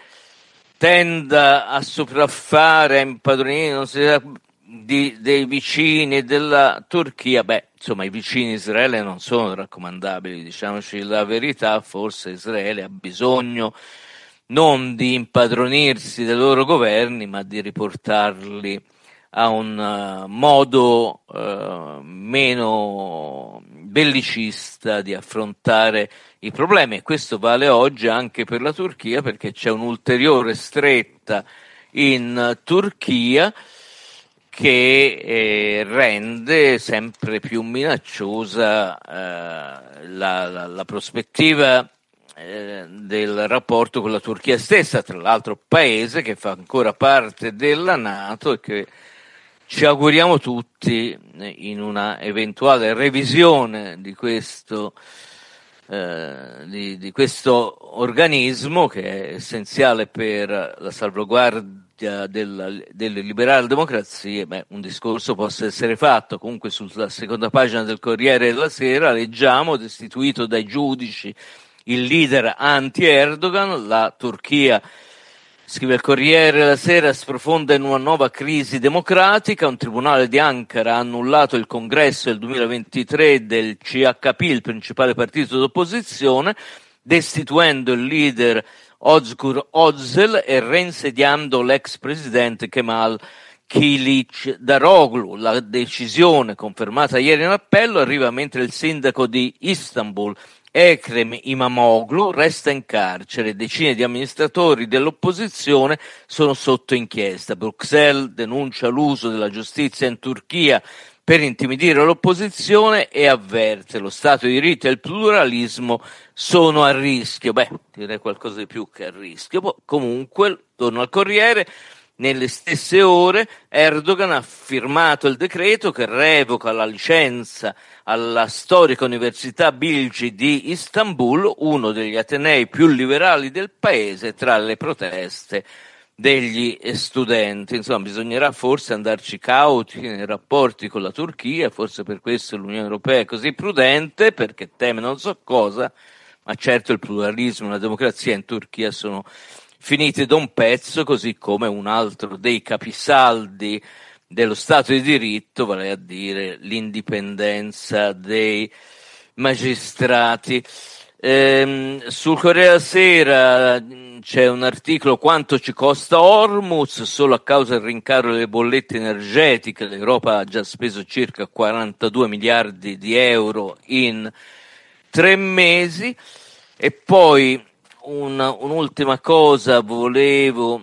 tenda a sopraffare, a impadronire non si sa, di, dei vicini della Turchia, beh, insomma, i vicini di Israele non sono raccomandabili, diciamoci la verità, forse Israele ha bisogno non di impadronirsi dei loro governi, ma di riportarli a un uh, modo uh, meno bellicista di affrontare i problemi, e questo vale oggi anche per la Turchia, perché c'è un'ulteriore stretta in Turchia che eh, rende sempre più minacciosa eh, la, la, la prospettiva eh, del rapporto con la Turchia stessa, tra l'altro paese che fa ancora parte della NATO e che ci auguriamo tutti in una eventuale revisione di questo eh, di, di questo organismo che è essenziale per la salvaguardia della, delle liberali democrazie, beh, un discorso possa essere fatto. Comunque sulla seconda pagina del Corriere della Sera leggiamo: destituito dai giudici il leader anti-Erdogan, la Turchia, scrive il Corriere della Sera, sprofonda in una nuova crisi democratica. Un tribunale di Ankara ha annullato il congresso del duemilaventitré del C H P, il principale partito d'opposizione, destituendo il leader Özgür Özel e reinsediando l'ex presidente Kemal Kılıçdaroğlu. La decisione, confermata ieri in appello, arriva mentre il sindaco di Istanbul, Ekrem Imamoglu, resta in carcere. Decine di amministratori dell'opposizione sono sotto inchiesta. Bruxelles denuncia l'uso della giustizia in Turchia per intimidire l'opposizione e avverte: lo Stato di diritto e il pluralismo sono a rischio. Beh, direi qualcosa di più che a rischio. Comunque, torno al Corriere. Nelle stesse ore Erdogan ha firmato il decreto che revoca la licenza alla storica Università Bilgi di Istanbul, uno degli atenei più liberali del paese, tra le proteste degli studenti. Insomma, bisognerà forse andarci cauti nei rapporti con la Turchia, forse per questo l'Unione Europea è così prudente, perché teme non so cosa, ma certo il pluralismo e la democrazia in Turchia sono finiti da un pezzo, così come un altro dei capisaldi dello Stato di diritto, vale a dire l'indipendenza dei magistrati. Ehm, sul Corriere della Sera c'è un articolo: quanto ci costa Hormuz, solo a causa del rincaro delle bollette energetiche l'Europa ha già speso circa quarantadue miliardi di euro in tre mesi. E poi una, un'ultima cosa volevo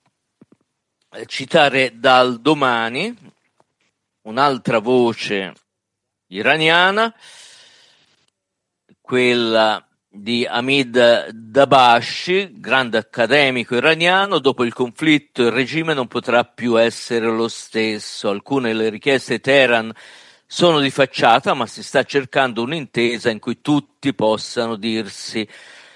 citare dal Domani, un'altra voce iraniana. quella di Hamid Dabashi, grande accademico iraniano. Dopo il conflitto il regime non potrà più essere lo stesso. Alcune delle richieste di Teheran sono di facciata, ma si sta cercando un'intesa in cui tutti possano dirsi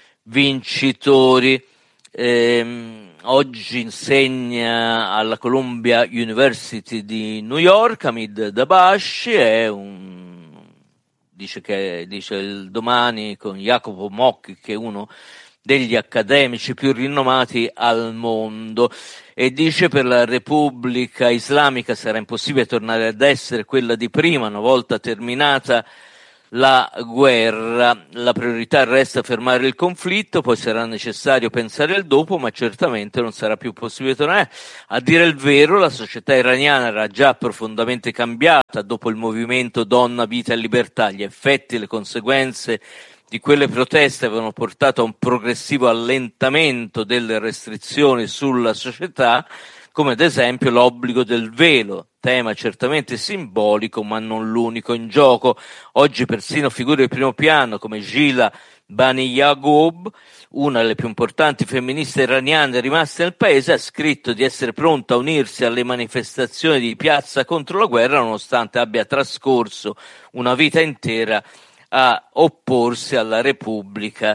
vincitori. Ehm, oggi insegna alla Columbia University di New York. Hamid Dabashi è un dice che dice il Domani con Jacopo Mocchi, che è uno degli accademici più rinomati al mondo, e dice: per la Repubblica Islamica sarà impossibile tornare ad essere quella di prima una volta terminata la guerra. La priorità resta fermare il conflitto, poi sarà necessario pensare al dopo, ma certamente non sarà più possibile tornare. A dire il vero, la società iraniana era già profondamente cambiata dopo il movimento Donna, Vita e Libertà. Gli effetti e le conseguenze di quelle proteste avevano portato a un progressivo allentamento delle restrizioni sulla società, come ad esempio l'obbligo del velo, tema certamente simbolico ma non l'unico in gioco. Oggi persino figure di primo piano come Gila Bani Yagoub, una delle più importanti femministe iraniane rimaste nel paese, ha scritto di essere pronta a unirsi alle manifestazioni di piazza contro la guerra, nonostante abbia trascorso una vita intera a opporsi alla Repubblica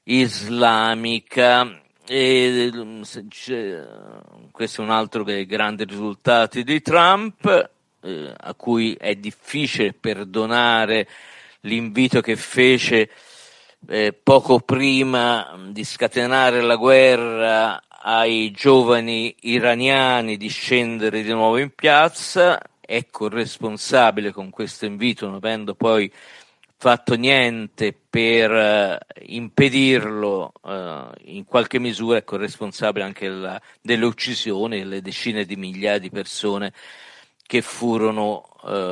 Islamica. E questo è un altro dei grandi risultati di Trump, eh, a cui è difficile perdonare l'invito che fece eh, poco prima di scatenare la guerra ai giovani iraniani di scendere di nuovo in piazza. È corresponsabile con questo invito, non avendo poi fatto niente per uh, impedirlo, uh, in qualche misura è corresponsabile anche la, delle uccisioni, delle decine di migliaia di persone che furono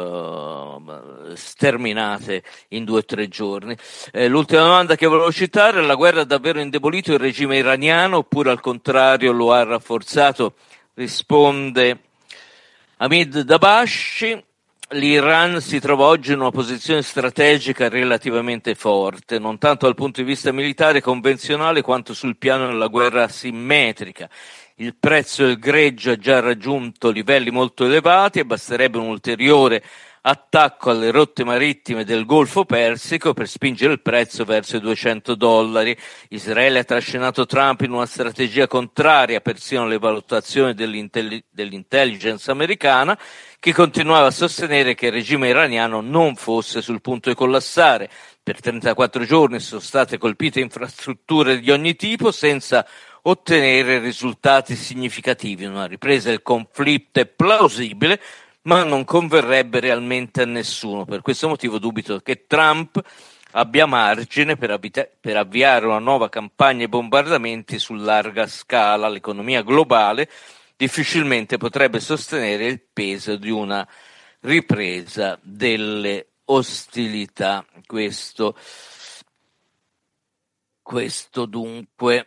uh, sterminate in due o tre giorni. Eh, l'ultima domanda che volevo citare: la guerra ha davvero indebolito il regime iraniano oppure al contrario lo ha rafforzato? Risponde Hamid Dabashi: l'Iran si trova oggi in una posizione strategica relativamente forte, non tanto dal punto di vista militare convenzionale quanto sul piano della guerra asimmetrica. Il prezzo del greggio ha già raggiunto livelli molto elevati e basterebbe un ulteriore attacco alle rotte marittime del Golfo Persico per spingere il prezzo verso i duecento dollari. Israele ha trascinato Trump in una strategia contraria persino alle valutazioni dell'intelli- dell'intelligence americana, che continuava a sostenere che il regime iraniano non fosse sul punto di collassare. Per trentaquattro giorni sono state colpite infrastrutture di ogni tipo senza ottenere risultati significativi. Una ripresa del conflitto è plausibile, ma non converrebbe realmente a nessuno. Per questo motivo dubito che Trump abbia margine per, avvita- per avviare una nuova campagna di bombardamenti su larga scala. L'economia globale difficilmente potrebbe sostenere il peso di una ripresa delle ostilità. Questo, questo dunque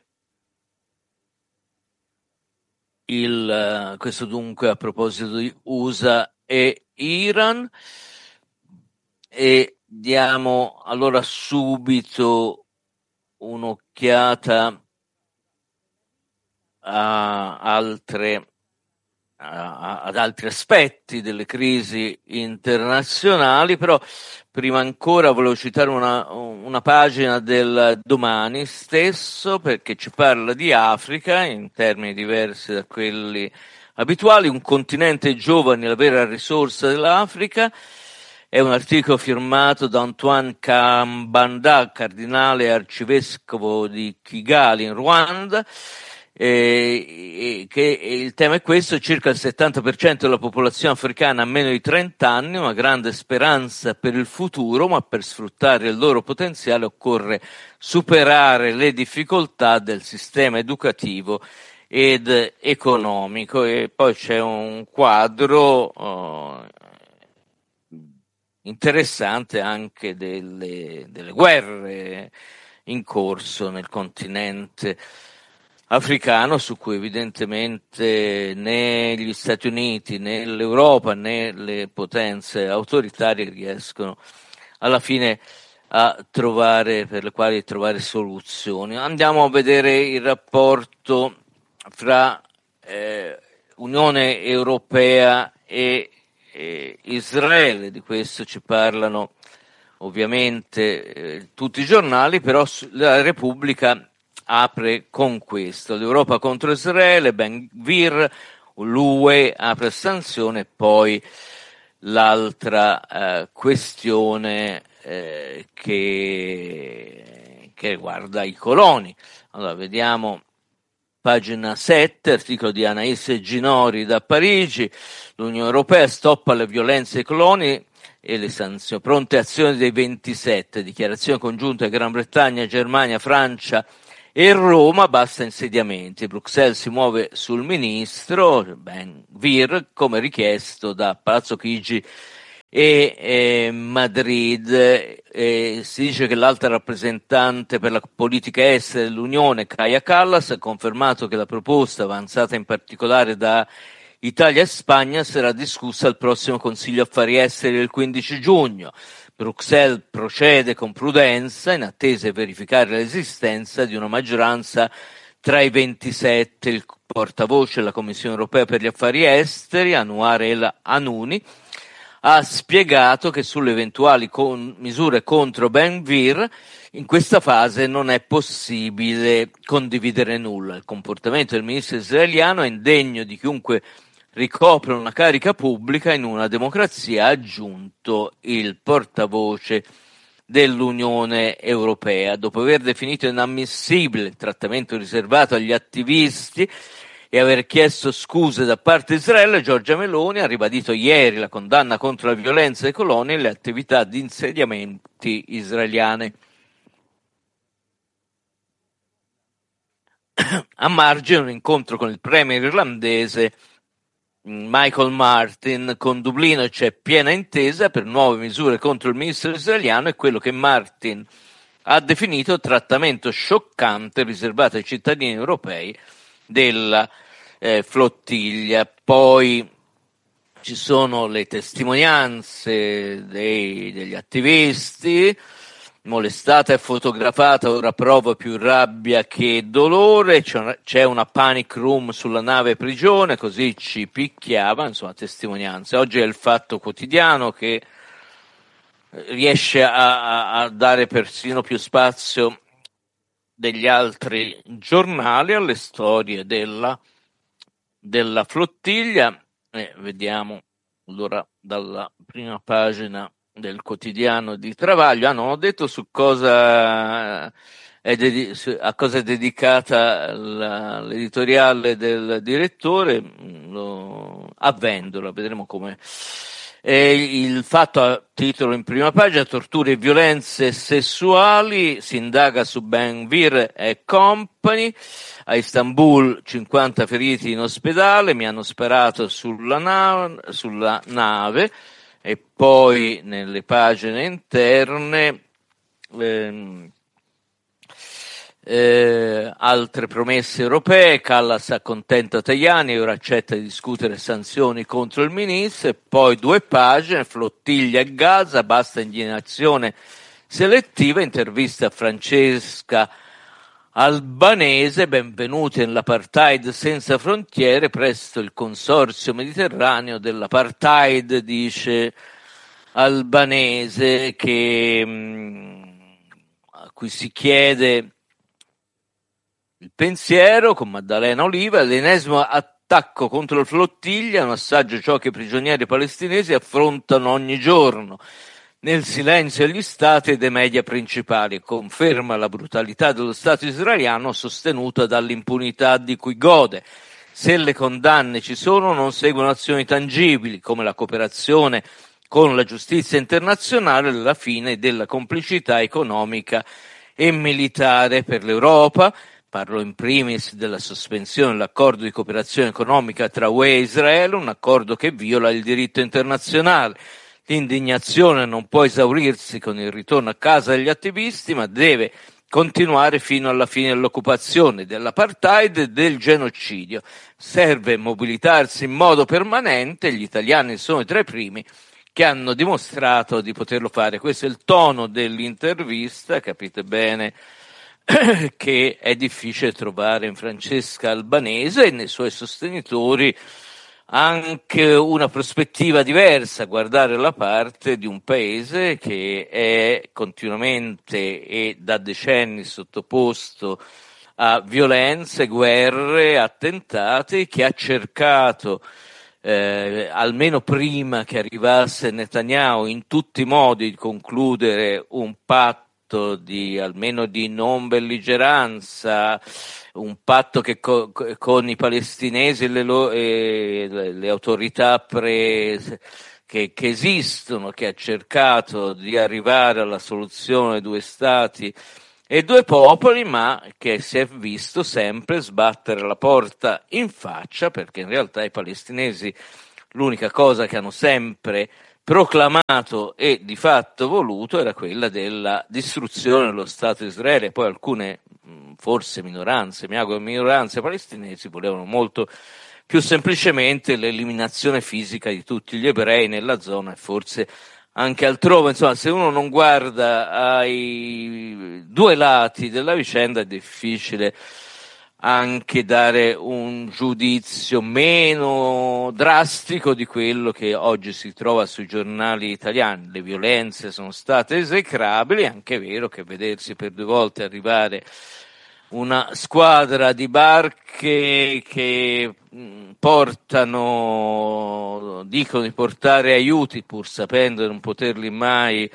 il questo dunque a proposito di U S A e Iran. E diamo allora subito un'occhiata a altre a, ad altri aspetti delle crisi internazionali, però prima ancora volevo citare una, una pagina del Domani stesso, perché ci parla di Africa in termini diversi da quelli abituali. Un continente giovane, la vera risorsa dell'Africa. È un articolo firmato da Antoine Kambanda, cardinale e arcivescovo di Kigali in Ruanda. Eh, che il tema è questo: circa il settanta per cento della popolazione africana ha meno di trenta anni, una grande speranza per il futuro, ma per sfruttare il loro potenziale occorre superare le difficoltà del sistema educativo ed economico. E poi c'è un quadro uh, interessante anche delle, delle guerre in corso nel continente africano, su cui evidentemente né gli Stati Uniti né l'Europa né le potenze autoritarie riescono alla fine a trovare, per le quali trovare soluzioni. Andiamo a vedere il rapporto fra eh, Unione Europea e, e Israele. Di questo ci parlano ovviamente eh, tutti i giornali, però la Repubblica apre con questo: l'Europa contro Israele, Ben Gvir, l'U E apre sanzione, e poi l'altra eh, questione eh, che, che riguarda i coloni. Allora, vediamo pagina sette, articolo di Anaïs Ginori da Parigi. L'Unione Europea stoppa le violenze ai coloni e le sanzioni. Pronte azioni dei ventisette, dichiarazione congiunta di Gran Bretagna, Germania, Francia e Roma, basta insediamenti. Bruxelles si muove sul ministro Ben Gvir, come richiesto da Palazzo Chigi e eh, Madrid. Eh, si dice che l'alta rappresentante per la politica estera dell'Unione, Kaja Kallas, ha confermato che la proposta, avanzata in particolare da Italia e Spagna, sarà discussa al prossimo Consiglio Affari Esteri del quindici giugno. Bruxelles procede con prudenza, in attesa di verificare l'esistenza di una maggioranza tra i ventisette. Il portavoce della Commissione Europea per gli Affari Esteri, Anouar El Hanouni, ha spiegato che sulle eventuali con- misure contro Ben Gvir in questa fase non è possibile condividere nulla. Il comportamento del ministro israeliano è indegno di chiunque ricopre una carica pubblica in una democrazia, ha aggiunto il portavoce dell'Unione Europea. Dopo aver definito inammissibile il trattamento riservato agli attivisti e aver chiesto scuse da parte di Israele, Giorgia Meloni ha ribadito ieri la condanna contro la violenza ai coloni e le attività di insediamenti israeliane. A margine un incontro con il premier irlandese Michael Martin. Con Dublino c'è piena intesa per nuove misure contro il ministro israeliano e quello che Martin ha definito trattamento scioccante riservato ai cittadini europei della eh, flottiglia. Poi ci sono le testimonianze dei, degli attivisti. Molestata e fotografata, ora provo più rabbia che dolore, c'è una, c'è una panic room sulla nave prigione, così ci picchiava, insomma, testimonianze. Oggi è il Fatto Quotidiano che riesce a, a dare persino più spazio degli altri giornali alle storie della, della flottiglia. Eh, vediamo allora dalla prima pagina del quotidiano di Travaglio. Ah, non ho detto su cosa è dedi- a cosa è dedicata la, l'editoriale del direttore, lo, a Vendola, vedremo come. E il Fatto a titolo in prima pagina: torture e violenze sessuali, si indaga su Ben Gvir e company. A Istanbul cinquanta feriti in ospedale, mi hanno sparato sulla, na- sulla nave. E poi nelle pagine interne ehm, eh, altre promesse europee. Kallas accontenta Tajani, ora accetta di discutere sanzioni contro il ministro. E poi due pagine: flottiglia a Gaza, basta indignazione selettiva, intervista a Francesca Albanese, benvenuti nell'apartheid senza frontiere, presto il consorzio mediterraneo dell'apartheid, dice Albanese, che, mh, a cui si chiede il pensiero con Maddalena Oliva. L'ennesimo attacco contro la flottiglia, un assaggio ciò che i prigionieri palestinesi affrontano ogni giorno nel silenzio degli stati e dei media principali, conferma la brutalità dello Stato israeliano sostenuta dall'impunità di cui gode. Se le condanne ci sono, non seguono azioni tangibili come la cooperazione con la giustizia internazionale e la fine della complicità economica e militare. Per l'Europa, parlo in primis della sospensione dell'accordo di cooperazione economica tra U E e Israele, un accordo che viola il diritto internazionale. L'indignazione non può esaurirsi con il ritorno a casa degli attivisti, ma deve continuare fino alla fine dell'occupazione, dell'apartheid e del genocidio. Serve mobilitarsi in modo permanente, gli italiani sono tra i primi, che hanno dimostrato di poterlo fare. Questo è il tono dell'intervista, capite bene che è difficile trovare in Francesca Albanese e nei suoi sostenitori anche una prospettiva diversa, guardare la parte di un paese che è continuamente e da decenni sottoposto a violenze, guerre, attentati, che ha cercato eh, almeno prima che arrivasse Netanyahu in tutti i modi di concludere un patto di almeno di non belligeranza, un patto che co- con i palestinesi e le, lo- e le, le autorità pre- che, che esistono, che ha cercato di arrivare alla soluzione due stati e due popoli, ma che si è visto sempre sbattere la porta in faccia, perché in realtà i palestinesi l'unica cosa che hanno sempre proclamato e di fatto voluto era quella della distruzione dello Stato di Israele. Poi alcune, forse minoranze, mi auguro minoranze palestinesi, volevano molto più semplicemente l'eliminazione fisica di tutti gli ebrei nella zona e forse anche altrove. Insomma, se uno non guarda ai due lati della vicenda è difficile anche dare un giudizio meno drastico di quello che oggi si trova sui giornali italiani. Le violenze sono state esecrabili, è anche vero che vedersi per due volte arrivare una squadra di barche che portano, dicono di portare aiuti pur sapendo di non poterli mai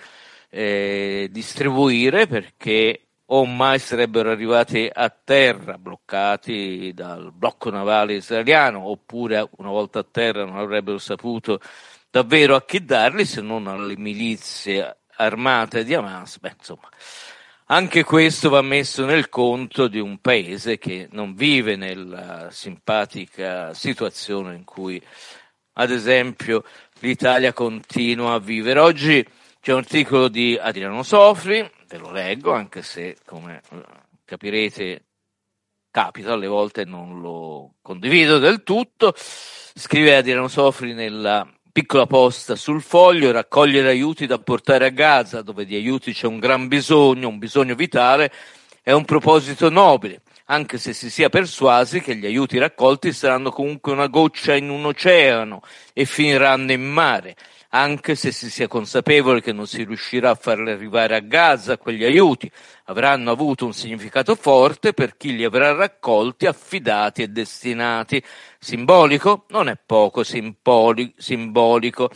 eh, distribuire, perché o mai sarebbero arrivati a terra bloccati dal blocco navale israeliano, oppure una volta a terra non avrebbero saputo davvero a chi darli se non alle milizie armate di Hamas. Beh, insomma, anche questo va messo nel conto di un paese che non vive nella simpatica situazione in cui, ad esempio, l'Italia continua a vivere. Oggi c'è un articolo di Adriano Sofri, ve lo leggo, anche se, come capirete, capita, alle volte non lo condivido del tutto. Scrive Adriano Sofri nella piccola posta sul Foglio: raccogliere aiuti da portare a Gaza, dove di aiuti c'è un gran bisogno, un bisogno vitale, è un proposito nobile, anche se si sia persuasi che gli aiuti raccolti saranno comunque una goccia in un oceano e finiranno in mare, anche se si sia consapevoli che non si riuscirà a farli arrivare a Gaza. Quegli aiuti avranno avuto un significato forte per chi li avrà raccolti, affidati e destinati. Simbolico? Non è poco simboli- simbolico.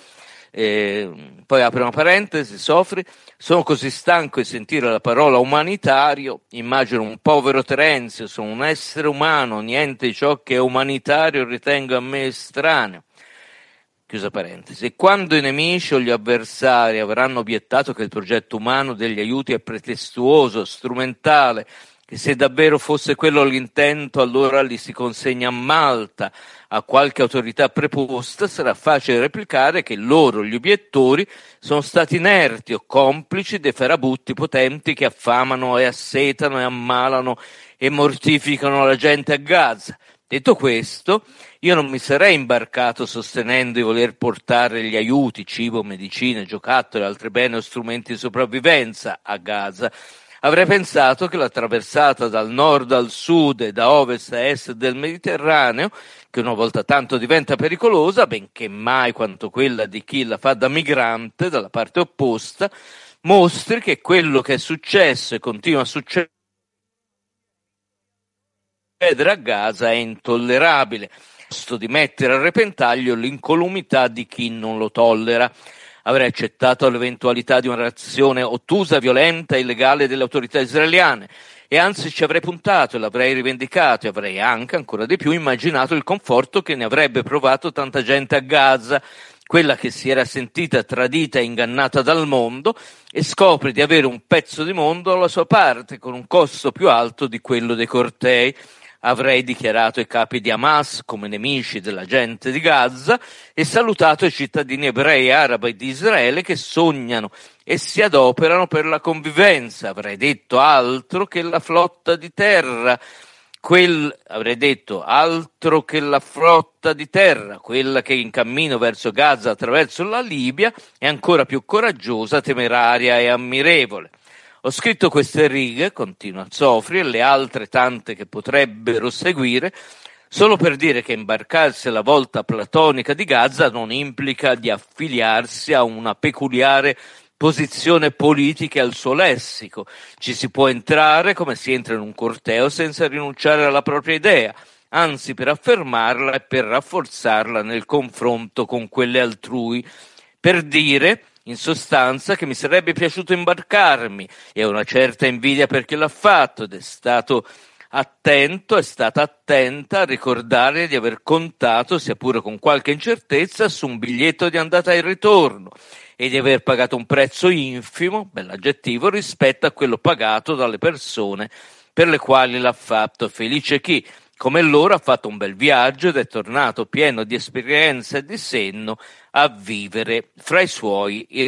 Eh, poi apre una parentesi, Sofri: sono così stanco di sentire la parola umanitario, immagino un povero Terenzio, sono un essere umano, niente di ciò che è umanitario ritengo a me estraneo. Chiusa parentesi. E quando i nemici o gli avversari avranno obiettato che il progetto umano degli aiuti è pretestuoso, strumentale, che se davvero fosse quello l'intento allora li si consegna a Malta a qualche autorità preposta, sarà facile replicare che loro, gli obiettori, sono stati inerti o complici dei farabutti potenti che affamano e assetano e ammalano e mortificano la gente a Gaza. Detto questo, io non mi sarei imbarcato sostenendo di voler portare gli aiuti, cibo, medicine, giocattoli, altri beni o strumenti di sopravvivenza a Gaza. Avrei pensato che la traversata dal nord al sud e da ovest a est del Mediterraneo, che una volta tanto diventa pericolosa, benché mai quanto quella di chi la fa da migrante dalla parte opposta, mostri che quello che è successo e continua a succedere a Gaza è intollerabile, di mettere a repentaglio l'incolumità di chi non lo tollera. Avrei accettato l'eventualità di una reazione ottusa, violenta e illegale delle autorità israeliane e anzi ci avrei puntato e l'avrei rivendicato, e avrei anche, ancora di più, immaginato il conforto che ne avrebbe provato tanta gente a Gaza, quella che si era sentita tradita e ingannata dal mondo e scopre di avere un pezzo di mondo alla sua parte con un costo più alto di quello dei cortei. Avrei dichiarato i capi di Hamas come nemici della gente di Gaza e salutato i cittadini ebrei, arabi e di Israele che sognano e si adoperano per la convivenza. Avrei detto altro che la flotta di terra Quel, avrei detto, altro che la flotta di terra, quella che in cammino verso Gaza attraverso la Libia è ancora più coraggiosa, temeraria e ammirevole. Ho scritto queste righe, continua Zofri, e le altre tante che potrebbero seguire, solo per dire che imbarcarsi alla volta platonica di Gaza non implica di affiliarsi a una peculiare posizione politica al suo lessico. Ci si può entrare come si entra in un corteo senza rinunciare alla propria idea, anzi per affermarla e per rafforzarla nel confronto con quelle altrui, per dire in sostanza che mi sarebbe piaciuto imbarcarmi e ho una certa invidia per chi l'ha fatto ed è stato attento, è stata attenta a ricordare di aver contato, sia pure con qualche incertezza, su un biglietto di andata e ritorno e di aver pagato un prezzo infimo, bell'aggettivo, rispetto a quello pagato dalle persone per le quali l'ha fatto. Felice chi, come loro, ha fatto un bel viaggio ed è tornato pieno di esperienza e di senno a vivere fra i suoi